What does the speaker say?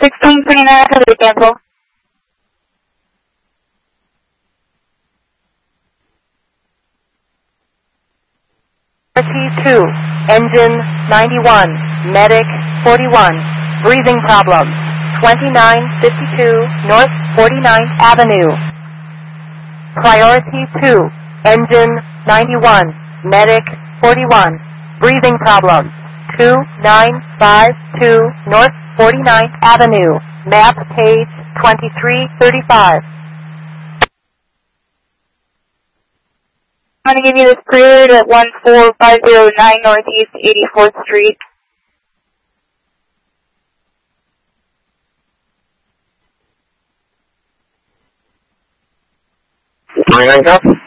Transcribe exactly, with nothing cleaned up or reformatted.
sixteen twenty-nine, to cancel. T two, engine ninety-one, medic forty-one, breathing problems, twenty-nine fifty-two North forty-ninth Avenue. Priority two, engine ninety-one, medic forty-one, breathing problems, two nine five two North forty-ninth Avenue, map page twenty-three thirty-five. I'm going to give you this prelude at one four five zero nine Northeast eighty-fourth Street. twenty-nine, copy.